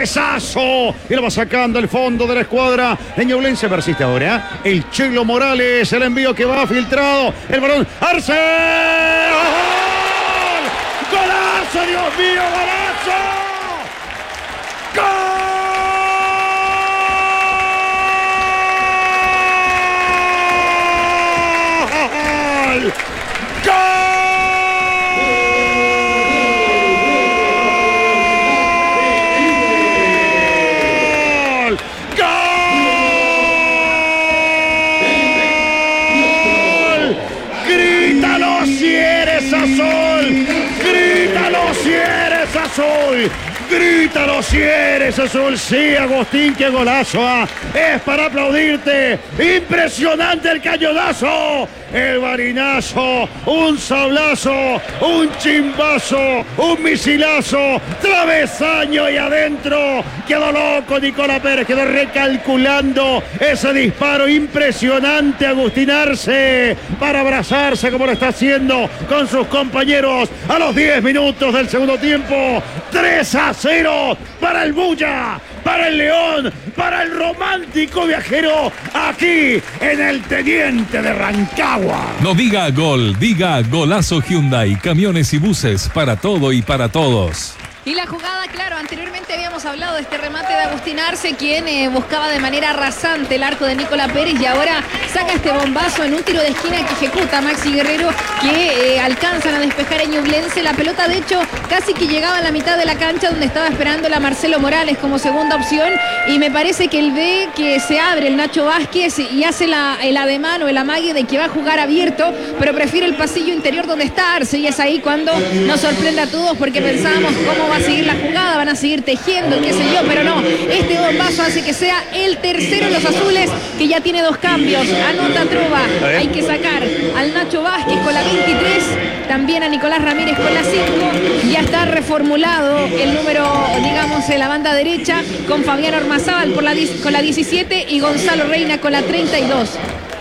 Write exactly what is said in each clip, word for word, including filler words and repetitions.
cabezazo y lo va sacando el fondo de la escuadra de Ñublense. Persiste ahora el Chelo Morales, el envío que va filtrado, el balón, Arce, ¡gol! ¡Golazo, Dios mío, golazo! ¡Gol! Azul, grítalo si eres azul, sí, Agustín, qué golazo, ¿eh? Es para aplaudirte, impresionante el cañonazo, el varinazo, un sablazo, un chimbazo, un misilazo, travesaño y adentro, quedó loco Nicolás Pérez, quedó recalculando ese disparo impresionante, Agustín Arce, para abrazarse como lo está haciendo con sus compañeros a los diez minutos del segundo tiempo. Tres a cero para el Bulla, para el León, para el romántico viajero aquí en el Teniente de Rancagua. No diga gol, diga golazo Hyundai, camiones y buses para todo y para todos. Y la jugada, claro, anteriormente habíamos hablado de este remate de Agustín Arce, quien eh, buscaba de manera rasante el arco de Nicolás Pérez y ahora saca este bombazo en un tiro de esquina que ejecuta Maxi Guerrero, que eh, alcanzan a despejar a Ñublense. La pelota, de hecho, casi que llegaba a la mitad de la cancha donde estaba esperando la Marcelo Morales como segunda opción y me parece que él ve que se abre el Nacho Vázquez y hace la, el ademán o el amague de que va a jugar abierto, pero prefiere el pasillo interior donde está Arce y es ahí cuando nos sorprende a todos porque pensábamos cómo va a seguir la jugada, van a seguir tejiendo, qué sé yo, pero no, este bombazo hace que sea el tercero en los azules, que ya tiene dos cambios, anota Truba, hay que sacar al Nacho Vázquez con la veintitrés, también a Nicolás Ramírez con la cinco, ya está reformulado el número, digamos, en la banda derecha, con Fabián Ormazábal por la, con la diecisiete y Gonzalo Reina con la treinta y dos.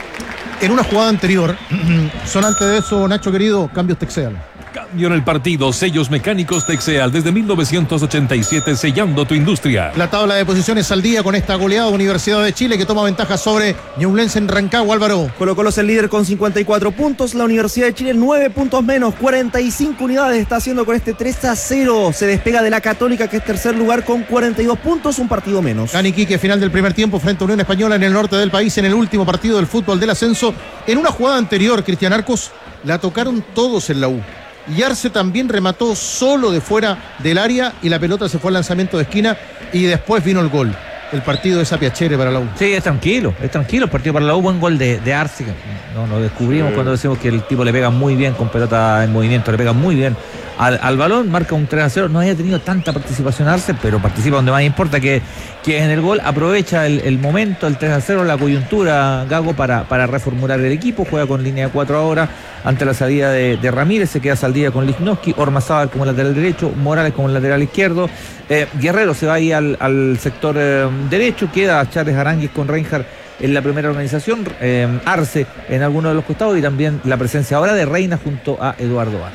En una jugada anterior, son antes de eso, Nacho querido, cambios Texeal. Cambio en el partido, sellos mecánicos Texeal desde mil novecientos ochenta y siete, sellando tu industria. La tabla de posiciones al día con esta goleada Universidad de Chile que toma ventaja sobre Ñublense en Rancagua. Álvaro. Colo Colo es el líder con cincuenta y cuatro puntos, la Universidad de Chile nueve puntos menos, cuarenta y cinco unidades está haciendo con este tres a cero. Se despega de la Católica que es tercer lugar con cuarenta y dos puntos, un partido menos. Gana Iquique, final del primer tiempo frente a Unión Española en el norte del país en el último partido del fútbol del ascenso. En una jugada anterior, Cristian Arcos, la tocaron todos en la U. Y Arce también remató solo de fuera del área y la pelota se fue al lanzamiento de esquina y después vino el gol. El partido de Sapiachere para la U. Sí, es tranquilo, es tranquilo el partido para la U. Buen gol de, de Arce. No, lo descubrimos sí. Cuando decimos que el tipo le pega muy bien con pelota en movimiento, le pega muy bien al, al balón, marca un tres a cero. No haya tenido tanta participación Arce, pero participa donde más importa, que, que en el gol aprovecha el, el momento, el tres a cero, la coyuntura, Gago, para, para reformular el equipo. Juega con línea de cuatro ahora ante la salida de, de Ramírez, se queda Saldía con Lichnowsky, Ormazábal como lateral derecho, Morales como lateral izquierdo, eh, Guerrero se va ahí al, al sector eh, derecho, queda Charles Aránguiz con Reinhardt en la primera organización, eh, Arce en alguno de los costados y también la presencia ahora de Reina junto a Eduardo Vargas.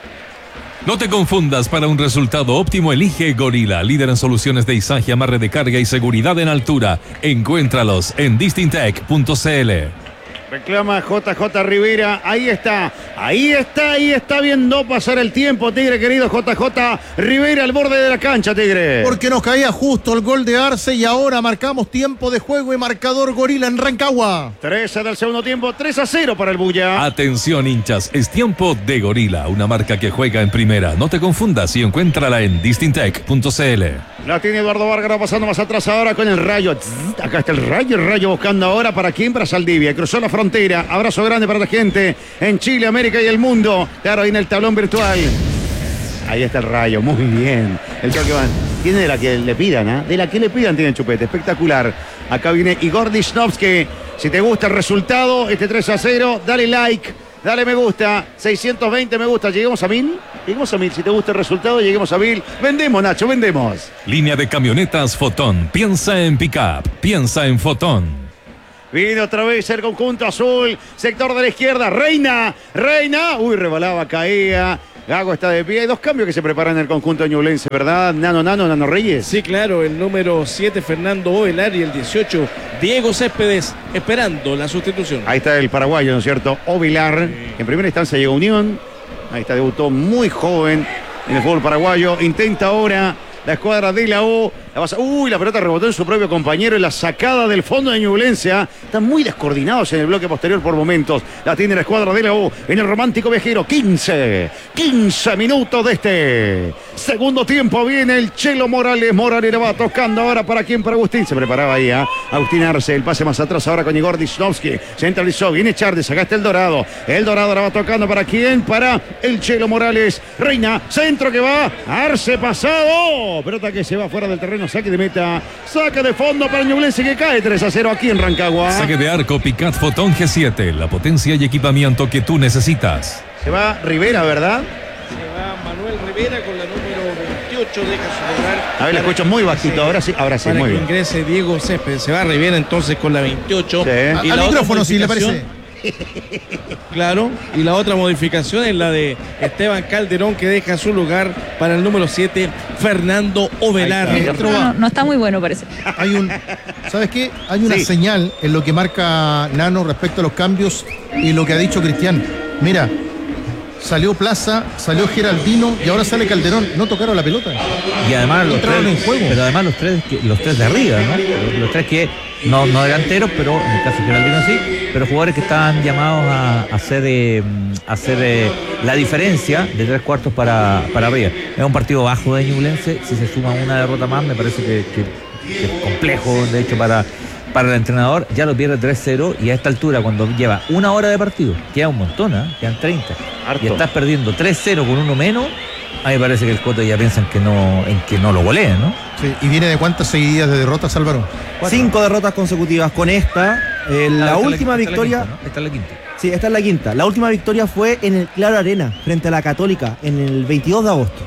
No te confundas, para un resultado óptimo elige Gorila, líder en soluciones de izaje, amarre de carga y seguridad en altura. Encuéntralos en distintec punto c l. Reclama J J Rivera, ahí está, ahí está, ahí está viendo pasar el tiempo, Tigre querido. J J Rivera al borde de la cancha, Tigre. Porque nos caía justo el gol de Arce y ahora marcamos tiempo de juego y marcador Gorila en Rancagua. trece del segundo tiempo, tres a cero para el Bulla. Atención hinchas, es tiempo de Gorila, una marca que juega en primera. No te confundas y encuéntrala en distintec punto c l. La tiene Eduardo Vargas, pasando más atrás ahora con el Rayo. Acá está el Rayo, el Rayo buscando ahora para quién, para Saldivia. Cruzó la frontera. Abrazo grande para la gente en Chile, América y el mundo. Claro, ahí en el tablón virtual. Ahí está el Rayo, muy bien. El toque van. Tiene de la que le pidan, ¿eh? De la que le pidan tiene el chupete. Espectacular. Acá viene Igor Lichnowsky. Si te gusta el resultado, este tres a cero, dale like. Dale me gusta, seiscientos veinte me gusta, lleguemos a mil, lleguemos a mil, si te gusta el resultado, lleguemos a mil, vendemos Nacho, vendemos. Línea de camionetas Fotón, piensa en pick-up, piensa en Fotón. Viene otra vez el conjunto azul, sector de la izquierda, Reina, Reina, uy, rebalaba, caía, Gago está de pie. Hay dos cambios que se preparan en el conjunto ñublense, ¿verdad? Nano, Nano, Nano Reyes. Sí, claro. El número siete, Fernando Ovelar, y el dieciocho, Diego Céspedes, esperando la sustitución. Ahí está el paraguayo, ¿no es cierto? Ovelar. Sí. En primera instancia llegó a Unión. Ahí está, debutó muy joven en el fútbol paraguayo. Intenta ahora la escuadra de la U. La pasa, uy, la pelota rebotó en su propio compañero y la sacada del fondo de Ñublense. ¿eh? Están muy descoordinados en el bloque posterior por momentos. La tiene la escuadra de la U en el romántico viajero. quince, quince minutos de este segundo tiempo. Viene el Chelo Morales. Morales le va tocando ahora para quién, para Agustín. Se preparaba ahí, ¿eh? Agustín Arce. El pase más atrás ahora con Igor Disnovsky. Centralizó. Viene Chardes. Acá está el Dorado. El Dorado la va tocando para quién, para el Chelo Morales. Reina. Centro que va. Arce pasado. Pelota que se va fuera del terreno. Saque de meta, saque de fondo para Ñublense que cae tres a cero aquí en Rancagua. Saque de arco Picat Fotón G siete, la potencia y equipamiento que tú necesitas. Se va Rivera, ¿verdad? Se va Manuel Rivera con la número veintiocho, deja su lugar. A ver, le escucho muy bajito, ahora sí, ahora sí, para muy que bien. Ingrese Diego Céspedes, se va Rivera entonces con la veintiocho. Sí. Y Al la micrófono, si le parece. Claro, y la otra modificación es la de Esteban Calderón, que deja su lugar para el número siete, Fernando Ovelar. No, no, no está muy bueno, parece. Hay un, ¿sabes qué? Hay una Sí. señal en lo que marca Nano respecto a los cambios y lo que ha dicho Cristian. Mira, salió Plaza, salió Geraldino y ahora sale Calderón. No tocaron la pelota. Y además los Entraron tres, en juego. pero además los tres, que- los tres de arriba, ¿no? Los, los tres que no, no delanteros, pero en el caso de Geraldino sí, pero jugadores que estaban llamados a, a hacer, eh, a hacer eh, la diferencia de tres cuartos para, para arriba. Es un partido bajo de Ñublense. Si se suma una derrota más, me parece que, que- que es complejo, de hecho, para, para el entrenador. Ya lo pierde tres cero y a esta altura, cuando lleva una hora de partido, queda un montón, ¿eh? Quedan treinta. Harto. Y estás perdiendo tres cero con uno menos. A mí me parece que el Coto ya piensa en que no, en que no lo goleen, ¿no? Sí, ¿y viene de cuántas seguidas de derrotas, Álvaro? Cinco derrotas consecutivas con esta. eh, Ah, la esta es última esta es la victoria. quinta, ¿no? Esta es la quinta. Sí, esta es la quinta. La última victoria fue en el Claro Arena, frente a la Católica, en el veintidós de agosto.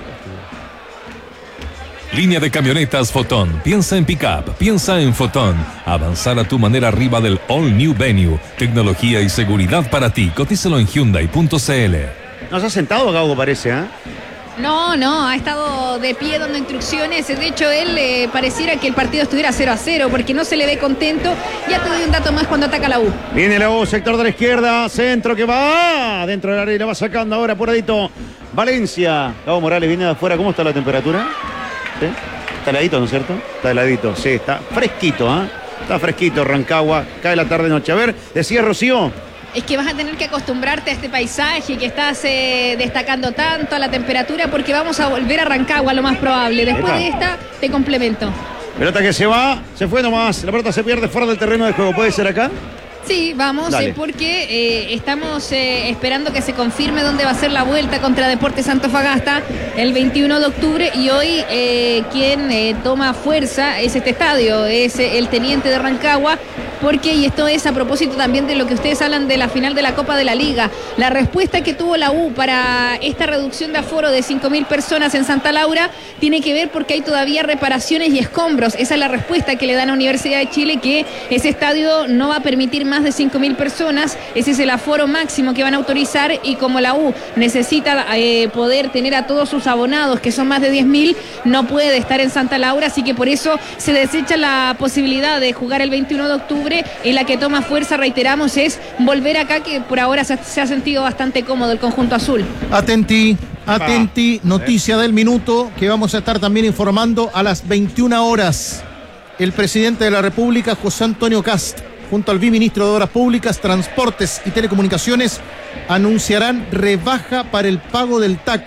Línea de camionetas Fotón. Piensa en pickup, piensa en Fotón. Avanzar a tu manera arriba del All New Venue. Tecnología y seguridad para ti. Cotízalo en Hyundai punto c l. Nos ha sentado Gago, parece, ¿eh? No, no, ha estado de pie dando instrucciones. De hecho, él eh, pareciera que el partido estuviera cero a cero porque no se le ve contento. Ya te doy un dato más cuando ataca la U. Viene la U, sector de la izquierda, centro que va dentro del área y la va sacando ahora apuradito Valencia. Gago Morales viene de afuera. ¿Cómo está la temperatura? ¿Sí? Está heladito, ¿no es cierto? Está heladito, sí, está fresquito, ¿ah? ¿eh? Está fresquito, Rancagua, cae la tarde-noche. A ver, decía Rocío. Es que vas a tener que acostumbrarte a este paisaje que estás eh, destacando tanto, a la temperatura, porque vamos a volver a Rancagua lo más probable. Después Epa. de esta, te complemento. Pelota que se va, se fue nomás. La pelota se pierde fuera del terreno de juego. ¿Puede ser acá? Sí, vamos, Dale. eh, porque eh, estamos eh, esperando que se confirme dónde va a ser la vuelta contra Deportes Antofagasta el veintiuno de octubre y hoy eh, quien eh, toma fuerza es este estadio, es eh, el teniente de Rancagua, porque, y esto es a propósito también de lo que ustedes hablan de la final de la Copa de la Liga, la respuesta que tuvo la U para esta reducción de aforo de cinco mil personas en Santa Laura tiene que ver porque hay todavía reparaciones y escombros. Esa es la respuesta que le dan a la Universidad de Chile, que ese estadio no va a permitir más de cinco mil personas, ese es el aforo máximo que van a autorizar, y como la U necesita eh, poder tener a todos sus abonados, que son más de diez mil, no puede estar en Santa Laura, así que por eso se desecha la posibilidad de jugar el veintiuno de octubre, y la que toma fuerza, reiteramos, es volver acá, que por ahora se, se ha sentido bastante cómodo el conjunto azul. Atenti, atenti, noticia del minuto que vamos a estar también informando a las veintiuna horas. El presidente de la República, José Antonio Kast, junto al viceministro de Obras Públicas, Transportes y Telecomunicaciones, anunciarán rebaja para el pago del T A C.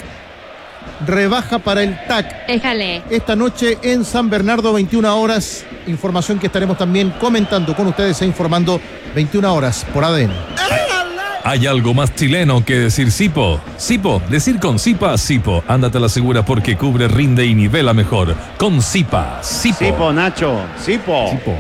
Rebaja para el T A C. Déjale. Esta noche en San Bernardo, veintiuna horas. Información que estaremos también comentando con ustedes e informando veintiuna horas por A D N. Hay algo más chileno que decir Sipo. Sipo, decir con Sipa, Sipo. Ándate a la segura porque cubre, rinde y nivela mejor. Con Sipa, Sipo. Sipo, Nacho, Sipo. Sipo.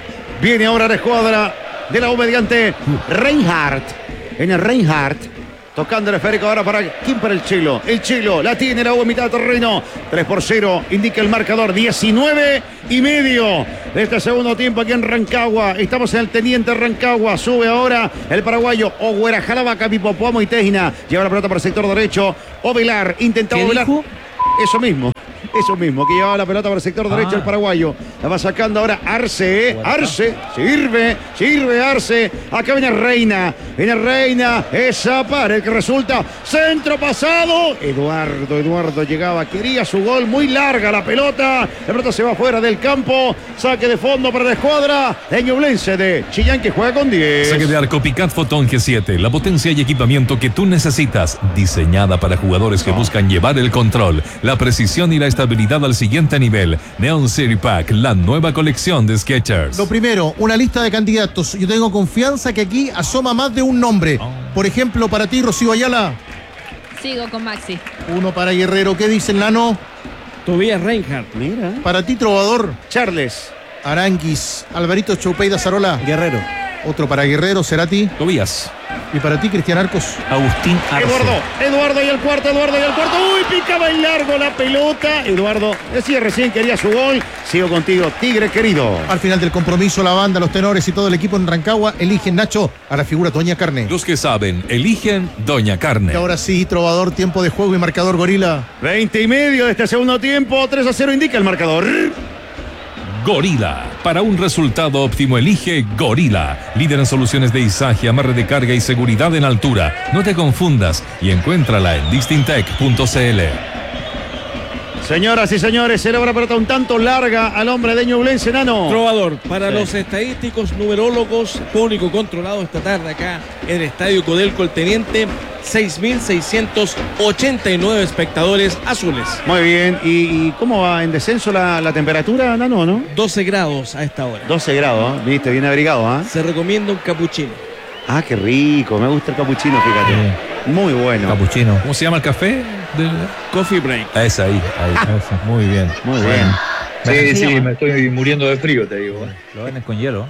Viene ahora la escuadra de la U mediante Reinhardt. En el Reinhardt. Tocando el esférico ahora para ¿quién? Para el Chilo. El Chilo la tiene la U en mitad de terreno. tres por cero indica el marcador. diecinueve y medio de este segundo tiempo aquí en Rancagua. Estamos en el Teniente Rancagua. Sube ahora el paraguayo Ogüera Jalabaca, Pipopoamo y Tejina. Lleva la pelota para el sector derecho. Ovelar intentaba Ovelar. Eso mismo. Eso mismo, que llevaba la pelota para el sector derecho ah. el paraguayo. La va sacando ahora Arce, ¿eh? Arce, sirve, sirve Arce. Acá viene Reina, viene Reina. Esa para el que resulta centro pasado. Eduardo, Eduardo llegaba, quería su gol, muy larga la pelota. La pelota se va fuera del campo. Saque de fondo para la escuadra de Ñublense de Chillán, que juega con diez. Saque de arco Picat Photon G siete, la potencia y equipamiento que tú necesitas. Diseñada para jugadores que no. buscan llevar el control, la precisión y la estabilidad al siguiente nivel. Neon City Pack, la nueva colección de Skechers. Lo primero, una lista de candidatos. Yo tengo confianza que aquí asoma más de un nombre. Oh. Por ejemplo, para ti, Rocío Ayala. Sigo con Maxi. Uno para Guerrero. ¿Qué dice el Nano? Tobias Reinhardt. Mira. Para ti, Trovador. Charles. Aranguis. Alvarito Choupeida Zarola. Guerrero. Otro para Guerrero, Cerati. Tobías. Y para ti, Cristian Arcos. Agustín Arce. Eduardo, Eduardo y el cuarto, Eduardo y el cuarto. Uy, picaba el largo la pelota. Eduardo decía recién quería su gol. Sigo contigo, Tigre querido. Al final del compromiso, la banda, los tenores y todo el equipo en Rancagua eligen, Nacho, a la figura Doña Carne. Los que saben, eligen Doña Carne. Y ahora sí, Trovador, tiempo de juego y marcador, Gorila. veinte y medio de este segundo tiempo. tres a cero indica el marcador. Gorila. Para un resultado óptimo elige Gorila. Líder en soluciones de izaje, amarre de carga y seguridad en altura. No te confundas y encuéntrala en distintec punto c l. Señoras y señores, se logra pelota un tanto larga al hombre de Ñublense, Nano. Trovador, para sí. los estadísticos, numerólogos, público controlado esta tarde acá en el Estadio Codelco El Teniente, seis mil seiscientos ochenta y nueve espectadores azules. Muy bien, ¿y, y cómo va en descenso la, la temperatura, Nano, no? doce grados a esta hora. doce grados, ¿eh? Viste, bien abrigado, ¿ah? ¿eh? Se recomienda un capuchino. Ah, qué rico, me gusta el capuchino, fíjate. Sí. Muy bueno. Capuchino. ¿Cómo se llama el café? Del... Coffee break. Esa ahí, ahí. Esa. Muy bien. Muy bien. Sí, sí, me estoy muriendo de frío, te digo. Lo venden con hielo.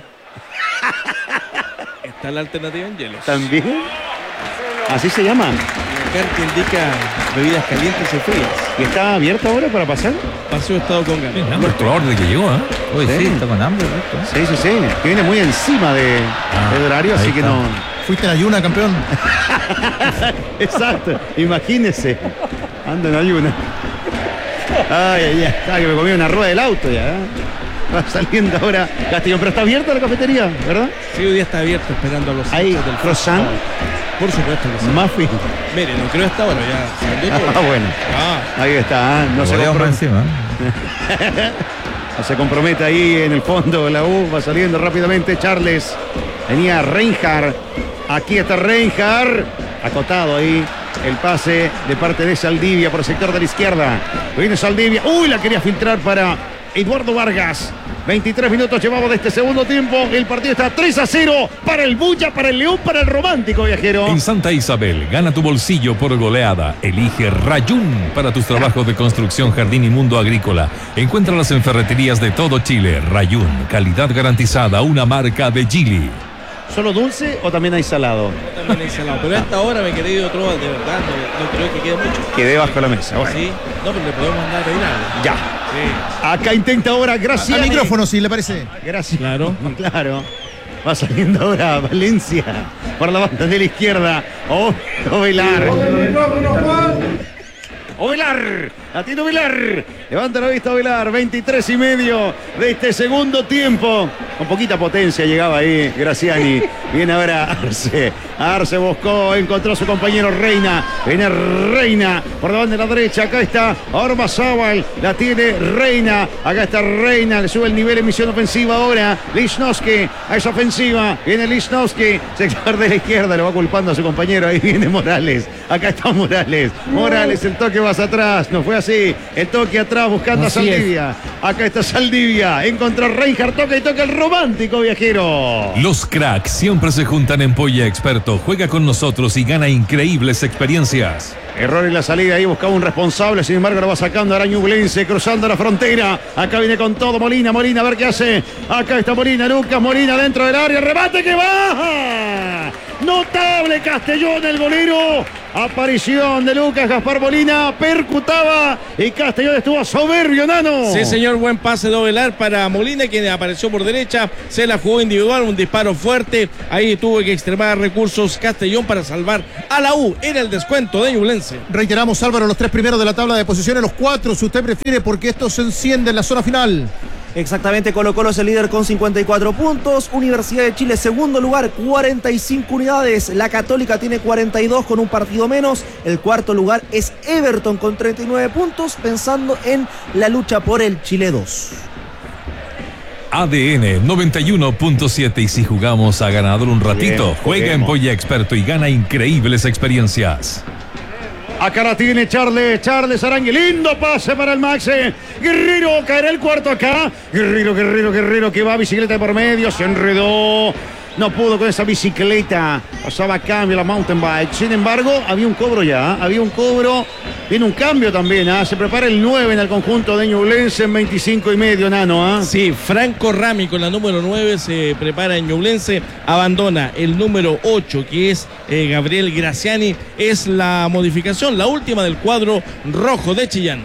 Está la alternativa en hielo. ¿También? ¿Así se llama? La carta indica bebidas calientes y frías. ¿Y está abierta ahora para pasar? Pasó estado con ganas. Nuestro orden que llegó, ¿eh? Uy, sí. sí, está con hambre. ¿no? Sí, sí, sí. Que viene muy encima de, ah, del horario, así está. Que no... Fuiste en ayuna, campeón. Exacto, imagínese. Ando en ayuna. Ay, ay, ay. Ah, que me comí una rueda del auto ya. ¿eh? Va saliendo ahora Castellón, pero está abierta la cafetería, ¿verdad? Sí, hoy día está abierto esperando a los ahí del croissant. Por supuesto que sí. Muffin. Mire, no creo hasta ahora ya. Ah, bueno. Ah. Ahí está. ¿eh? No, se encima. No se compromete ahí en el fondo la U. Va saliendo rápidamente Charles. Venía Reinhardt. Aquí está Reinhardt. Acotado ahí el pase de parte de Saldivia por el sector de la izquierda. Viene Saldivia. Uy, la quería filtrar para Eduardo Vargas. veintitrés minutos llevamos de este segundo tiempo. El partido está tres a cero para el Bulla, para el León, para el Romántico, viajero. En Santa Isabel, gana tu bolsillo por goleada. Elige Rayún para tus trabajos de construcción, jardín y mundo agrícola. Encuéntralas en ferreterías de todo Chile. Rayún, calidad garantizada, una marca de Gili. ¿Solo dulce o también hay salado? También hay salado, pero a esta hora me quedé de otro, de verdad, no, no creo que quede mucho. Quedé bajo la mesa, bueno. Sí, no, pero le podemos mandar a pedir algo. Ya. Sí. Acá intenta ahora Graciani. Al micrófono, si le parece. Gracias. Claro. Claro. Va saliendo ahora Valencia por la banda de la izquierda. Oh, Ovelar. Ovelar. A ti Ovelar. Levanta la vista Ovelar. veintitrés y medio de este segundo tiempo. Con poquita potencia llegaba ahí Graciani. Viene ahora Arce. Arce buscó, encontró a su compañero Reina. Viene Reina por la banda de la derecha. Acá está Ormazábal. La tiene Reina. Acá está Reina. Le sube el nivel en misión ofensiva ahora. Lichnowsky a esa ofensiva. Viene Lichnowsky. Sector de la izquierda. Le va culpando a su compañero. Ahí viene Morales. Acá está Morales. Morales, el toque más atrás. No fue así. El toque atrás buscando así a Saldivia. Es. Acá está Saldivia. Encontró Reinhardt. Toca y toca el Romántico, viajero. Los cracks siempre se juntan en Polla Experto. Juega con nosotros y gana increíbles experiencias. Error en la salida, ahí buscaba un responsable, sin embargo lo va sacando ahora Ñublense, cruzando la frontera. Acá viene con todo Molina, Molina, a ver qué hace. Acá está Molina, Lucas Molina dentro del área, remate que baja. Notable Castellón, el golero. Aparición de Lucas Gaspar Molina, percutaba y Castellón estuvo soberbio, Nano. Sí, señor, buen pase de Ovelar para Molina, quien apareció por derecha, se la jugó individual, un disparo fuerte, ahí tuvo que extremar recursos Castellón para salvar a la U, era el descuento de Ñublense. Reiteramos, Álvaro, los tres primeros de la tabla de posiciones, los cuatro, si usted prefiere, porque esto se enciende en la zona final. Exactamente, Colo Colo es el líder con cincuenta y cuatro puntos, Universidad de Chile segundo lugar, cuarenta y cinco unidades, la Católica tiene cuarenta y dos con un partido menos, el cuarto lugar es Everton con treinta y nueve puntos, pensando en la lucha por el Chile dos. A D N noventa y uno punto siete, y si jugamos a ganador un ratito, Bien, juega en Polla Experto y gana increíbles experiencias. Acá la tiene Charles, Charles Arangui, lindo pase para el Maxi. Guerrero, caerá el cuarto acá. Guerrero, Guerrero, Guerrero, que va bicicleta por medio, se enredó. No pudo con esa bicicleta, pasaba a cambio la mountain bike. Sin embargo, había un cobro ya, había un cobro. Viene un cambio también, ¿ah? Se prepara el nueve en el conjunto de Ñublense en veinticinco y medio, Nano, ¿ah? Sí, Franco Rami con la número nueve se prepara en Ñublense, abandona el número ocho, que es eh, Gabriel Graciani, es la modificación, la última del cuadro rojo de Chillán.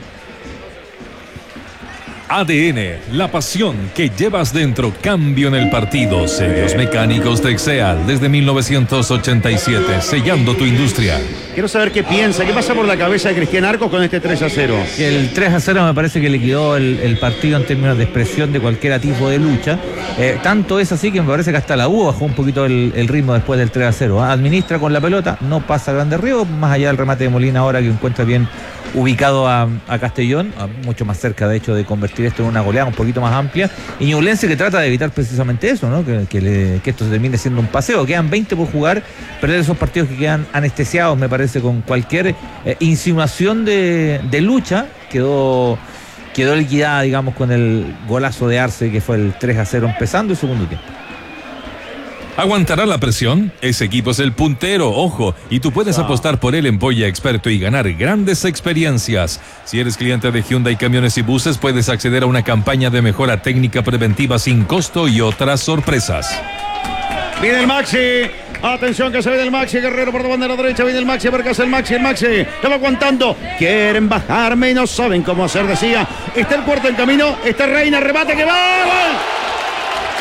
A D N, la pasión que llevas dentro, cambio en el partido. Sellos mecánicos de Exeal desde mil novecientos ochenta y siete, sellando tu industria. Quiero saber qué piensa, qué pasa por la cabeza de Cristian Arcos con este tres a cero. El tres a cero me parece que liquidó el, el partido en términos de expresión de cualquier tipo de lucha. Eh, tanto es así que me parece que hasta la U bajó un poquito el, el ritmo después del tres a cero. ¿eh? Administra con la pelota, no pasa grande río, más allá del remate de Molina ahora que encuentra bien ubicado a, a Castellón, a, mucho más cerca de hecho de convertir esto en una goleada un poquito más amplia, y Ñublense que trata de evitar precisamente eso, ¿no? que, que, le, que esto se termine siendo un paseo. Quedan veinte por jugar, perder esos partidos que quedan anestesiados, me parece, con cualquier eh, insinuación de, de lucha, quedó quedó liquidada, digamos, con el golazo de Arce, que fue el tres a cero empezando el segundo tiempo. ¿Aguantará la presión? Ese equipo es el puntero, ojo, y tú puedes apostar por él en Polla Experto y ganar grandes experiencias. Si eres cliente de Hyundai Camiones y Buses, puedes acceder a una campaña de mejora técnica preventiva sin costo y otras sorpresas. Viene el Maxi. Atención que se viene el Maxi, Guerrero por la bandera derecha, viene el Maxi, Vergas el Maxi, el Maxi, ya va aguantando, quieren bajarme y no saben cómo hacer, decía, está el cuarto en camino, está Reina, remate que va, ¡gol!